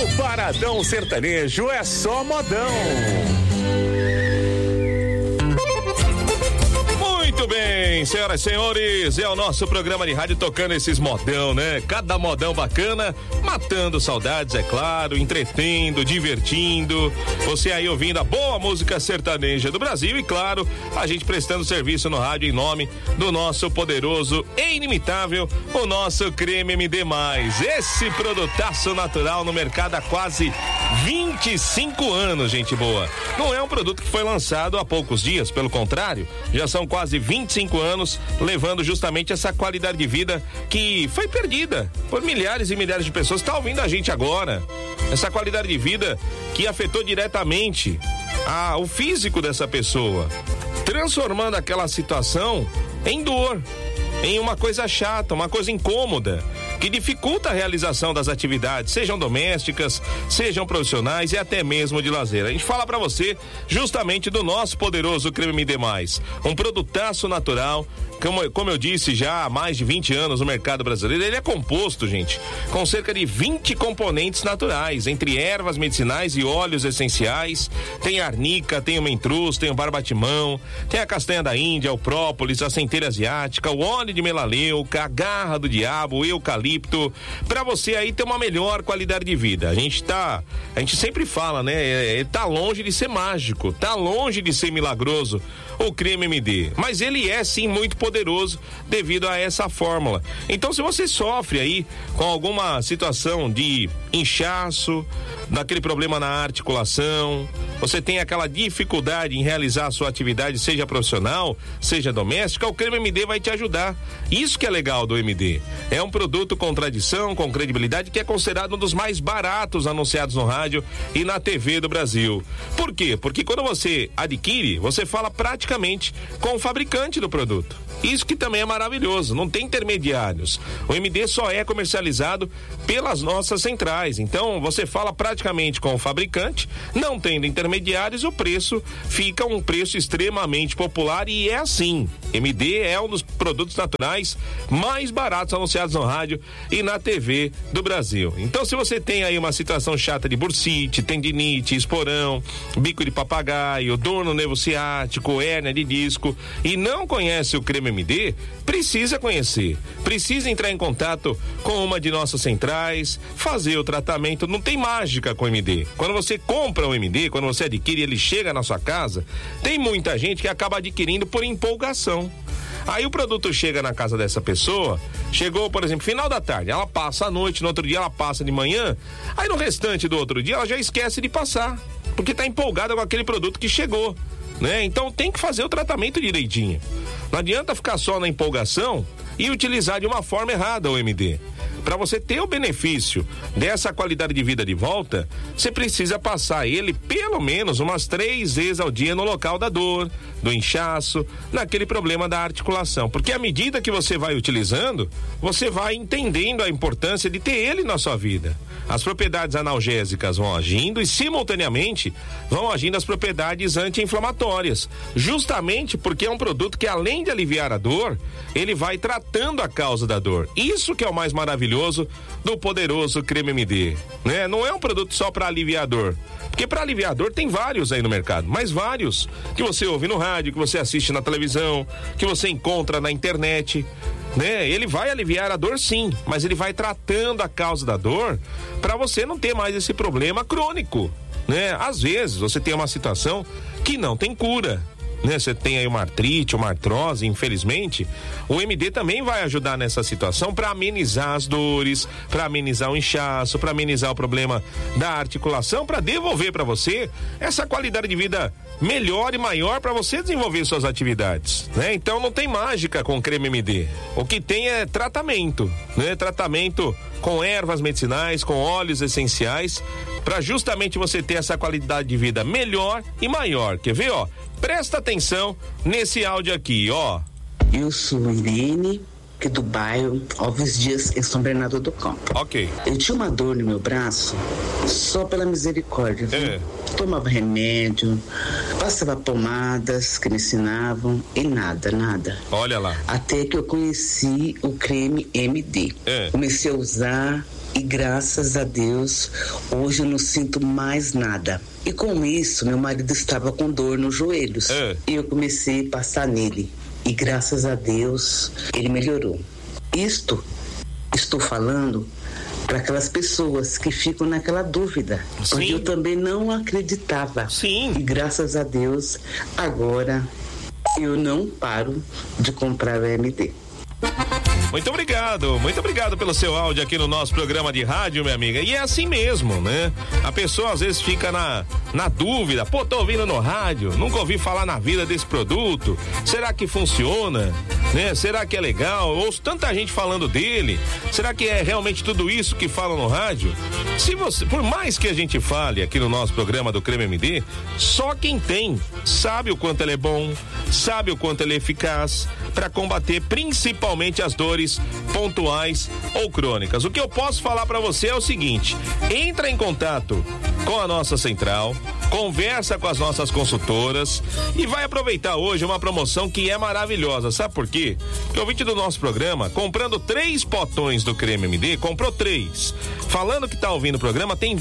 No Paradão Sertanejo é só modão. Muito bem, senhoras e senhores, é o nosso programa de rádio tocando esses modão, né? Cada modão bacana, matando saudades, é claro, entretendo, divertindo. Você aí ouvindo a boa música sertaneja do Brasil e, claro, a gente prestando serviço no rádio em nome do nosso poderoso e inimitável, o nosso Creme MD+. Esse produtaço natural no mercado há quase 25 anos, gente boa. Não é um produto que foi lançado há poucos dias, pelo contrário, já são quase 25 anos, levando justamente essa qualidade de vida que foi perdida por milhares e milhares de pessoas que estão ouvindo a gente agora. Essa qualidade de vida que afetou diretamente o físico dessa pessoa, transformando aquela situação em dor, em uma coisa chata, uma coisa incômoda, que dificulta a realização das atividades, sejam domésticas, sejam profissionais e até mesmo de lazer. A gente fala pra você justamente do nosso poderoso Creme MD+, um produtaço natural, como eu disse já há mais de 20 anos no mercado brasileiro. Ele é composto, gente, com cerca de 20 componentes naturais, entre ervas medicinais e óleos essenciais. Tem a arnica, tem o mentruz, tem o barbatimão, tem a castanha da Índia, o própolis, a centeira asiática, o óleo de melaleuca, a garra do diabo, o eucalipto, pra você aí ter uma melhor qualidade de vida. A gente sempre fala, né? Tá longe de ser mágico, tá longe de ser milagroso o Creme MD, mas ele é sim muito poderoso devido a essa fórmula. Então, se você sofre aí com alguma situação de inchaço, daquele problema na articulação, você tem aquela dificuldade em realizar a sua atividade, seja profissional, seja doméstica, o Creme MD vai te ajudar. Isso que é legal do MD. É um produto com tradição, com credibilidade, que é considerado um dos mais baratos anunciados no rádio e na TV do Brasil. Por quê? Porque quando você adquire, você fala praticamente com o fabricante do produto. Isso que também é maravilhoso, não tem intermediários. O MD só é comercializado pelas nossas centrais. Então, você fala praticamente com o fabricante, não tendo intermediários, o preço fica um preço extremamente popular e é assim. MD é um dos produtos naturais mais baratos anunciados no rádio e na TV do Brasil. Então, se você tem aí uma situação chata de bursite, tendinite, esporão, bico de papagaio, dor no nervo ciático, hérnia de disco e não conhece o Creme MD, precisa conhecer, precisa entrar em contato com uma de nossas centrais, fazer o tratamento. Não tem mágica com o MD. Quando você compra o MD, quando você adquire, ele chega na sua casa, tem muita gente que acaba adquirindo por empolgação. Aí o produto chega na casa dessa pessoa, chegou, por exemplo, final da tarde, ela passa à noite, no outro dia ela passa de manhã, aí no restante do outro dia ela já esquece de passar, porque tá empolgada com aquele produto que chegou, né? Então tem que fazer o tratamento direitinho. Não adianta ficar só na empolgação e utilizar de uma forma errada o MD. Para você ter o benefício dessa qualidade de vida de volta, você precisa passar ele pelo menos umas 3 vezes ao dia no local da dor, do inchaço, naquele problema da articulação. Porque à medida que você vai utilizando, você vai entendendo a importância de ter ele na sua vida. As propriedades analgésicas vão agindo e simultaneamente vão agindo as propriedades anti-inflamatórias, justamente porque é um produto que, além de aliviar a dor, ele vai tratando a causa da dor. Isso que é o mais maravilhoso do poderoso Creme MD, né? Não é um produto só para aliviar a dor, porque para aliviar a dor tem vários aí no mercado, mas vários que você ouve no rádio, que você assiste na televisão, que você encontra na internet, né? Ele vai aliviar a dor sim, mas ele vai tratando a causa da dor para você não ter mais esse problema crônico, né? Às vezes você tem uma situação que não tem cura, né? Você tem aí uma artrite, uma artrose, infelizmente, o MD também vai ajudar nessa situação para amenizar as dores, para amenizar o inchaço, para amenizar o problema da articulação, para devolver para você essa qualidade de vida melhor e maior para você desenvolver suas atividades, né? Então não tem mágica com o Creme MD. O que tem é tratamento, né? Tratamento com ervas medicinais, com óleos essenciais, para justamente você ter essa qualidade de vida melhor e maior. Quer ver, ó? Presta atenção nesse áudio aqui, ó. Eu sou Irene, que do bairro Alves Dias, em São Bernardo do Campo. Ok. Eu tinha uma dor no meu braço, só pela misericórdia, viu? Tomava remédio, passava pomadas que me ensinavam e nada. Olha lá. Até que eu conheci o creme MD. Comecei a usar, E graças a Deus, hoje eu não sinto mais nada. E com isso, meu marido estava com dor nos joelhos. E eu comecei a passar nele. E graças a Deus, ele melhorou. Estou falando para aquelas pessoas que ficam naquela dúvida. Sim. Porque eu também não acreditava. Sim. E graças a Deus, agora eu não paro de comprar o MD. Muito obrigado pelo seu áudio aqui no nosso programa de rádio, minha amiga. E é assim mesmo, né? A pessoa às vezes fica na dúvida, pô, tô ouvindo no rádio, nunca ouvi falar na vida desse produto, será que funciona, né? Será que é legal? Ouço tanta gente falando dele, será que é realmente tudo isso que falam no rádio? Por mais que a gente fale aqui no nosso programa do Creme MD, só quem tem sabe o quanto ele é bom, sabe o quanto ele é eficaz para combater principalmente as dores pontuais ou crônicas. O que eu posso falar para você é o seguinte: entra em contato com a nossa central, conversa com as nossas consultoras e vai aproveitar hoje uma promoção que é maravilhosa. Sabe por quê? Porque o ouvinte do nosso programa, comprando 3 potões do Creme MD, comprou 3. Falando que tá ouvindo o programa, tem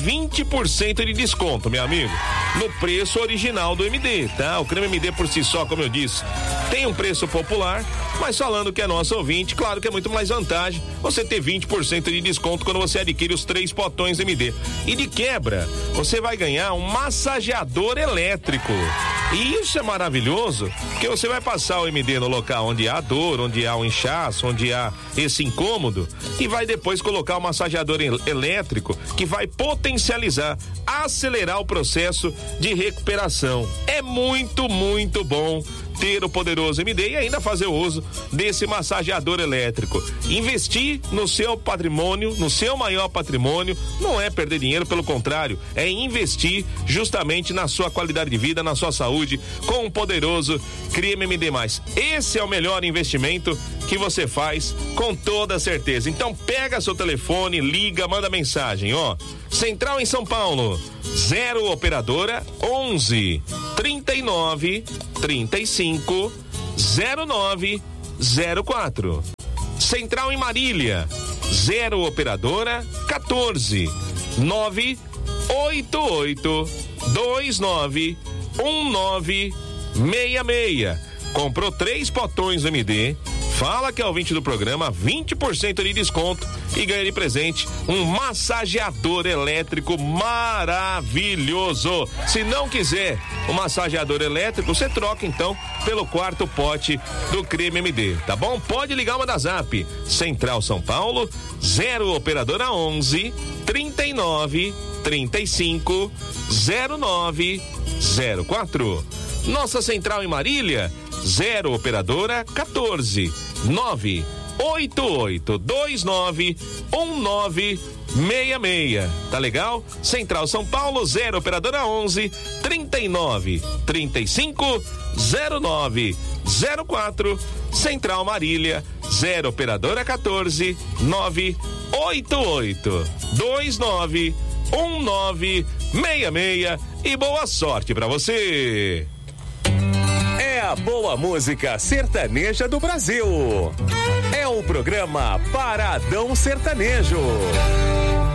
20% de desconto, meu amigo, no preço original do MD, tá? O Creme MD por si só, como eu disse, tem um preço popular, mas falando que é nosso ouvinte, claro que é muito mais vantagem você ter 20% de desconto quando você adquire os 3 potões MD. E de quebra, você vai ganhar um massageador elétrico. E isso é maravilhoso, porque você vai passar o MD no local onde há dor, onde há um inchaço, onde há esse incômodo, e vai depois colocar o massageador elétrico que vai potencializar, acelerar o processo de recuperação. É muito, muito bom ter o poderoso MD e ainda fazer o uso desse massageador elétrico. Investir no seu patrimônio, no seu maior patrimônio, não é perder dinheiro, pelo contrário, é investir justamente na sua qualidade de vida, na sua saúde, com o poderoso Creme MD+. Esse é o melhor investimento que você faz, com toda certeza. Então pega seu telefone, liga, manda mensagem, ó. Central em São Paulo, 0 operadora 11 39 35 09 04. Central em Marília, 0 operadora 14 988 29 1966. Comprou 3 potões do MD, fala que é ouvinte do programa, 20% de desconto e ganha de presente um massageador elétrico maravilhoso. Se não quiser o massageador elétrico, você troca então pelo 4º pote do Creme MD, tá bom? Pode ligar uma da Zap, Central São Paulo, 0 operadora 11 39 35 09 04. Nossa central em Marília, 0 operadora 14 988 29 1966. Tá legal? Central São Paulo, 0 operadora 11 39 35 09 04. Central Marília, 0 operadora 14 988 29 1966. E boa sorte pra você. É a boa música sertaneja do Brasil. É o programa Paradão Sertanejo.